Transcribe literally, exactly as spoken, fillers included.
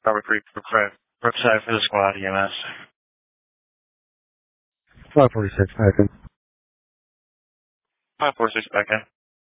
Robert Creek, Brookside for the squad, E M S. five forty-six back in. five four six back in.